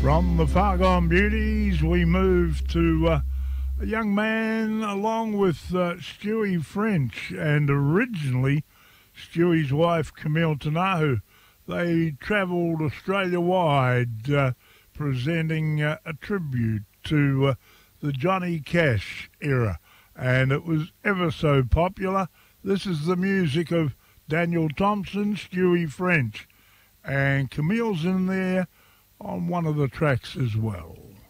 From the Far Gone Beauties, we move to a young man along with Stewie French, and originally Stewie's wife Camille Tanahu. They travelled Australia-wide presenting a tribute to the Johnny Cash era, and it was ever so popular. This is the music of Daniel Thompson, Stewie French, and Camille's in there on one of the tracks as well.